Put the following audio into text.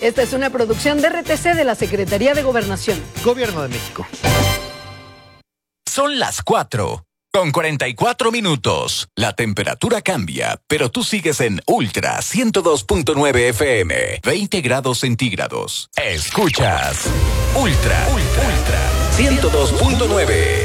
Esta es una producción de RTC de la Secretaría de Gobernación. Gobierno de México. Son las 4:44. La temperatura cambia, pero tú sigues en Ultra 102.9 FM, 20 grados centígrados. Escuchas Ultra 102.9.